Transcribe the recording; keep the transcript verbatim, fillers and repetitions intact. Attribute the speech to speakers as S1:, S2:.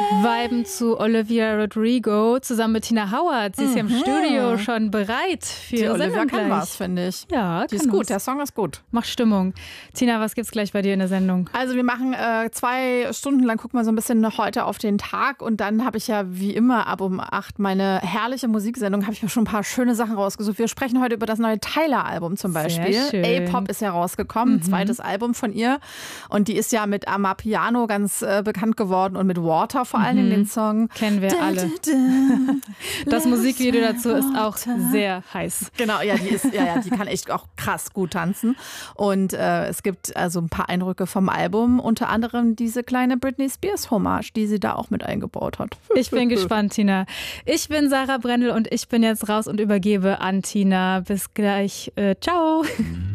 S1: viben zu Olivia Rodrigo zusammen mit Tina Howard. Sie ist mhm. ja im Studio schon bereit für
S2: die
S1: Olivia
S2: Sendung kann was, finde ich.
S1: Ja,
S2: die ist gut, was. Der Song ist gut.
S1: Macht Stimmung. Tina, was gibt's gleich bei dir in der Sendung?
S2: Also wir machen äh, zwei Stunden lang, gucken wir so ein bisschen heute auf den Tag und dann habe ich ja wie immer ab um acht meine herrliche Musiksendung, habe ich mir schon ein paar schöne Sachen rausgesucht. Wir sprechen heute über das neue Tyler-Album zum Beispiel. A-Pop ist ja rausgekommen, mhm. zweites Album von ihr und die ist ja mit Amapiano ganz äh, bekannt geworden und mit Water vor allem mhm. den Song.
S1: Kennen wir alle. Da, da, da, das Musikvideo dazu ist auch sehr heiß.
S2: Genau, ja, die ist, ja, ja, die kann echt auch krass gut tanzen. Und äh, es gibt also ein paar Eindrücke vom Album, unter anderem diese kleine Britney Spears Hommage, die sie da auch mit eingebaut hat.
S1: Ich bin gespannt, Tina. Ich bin Sarah Brendel und ich bin jetzt raus und übergebe an Tina. Bis gleich. Äh, ciao.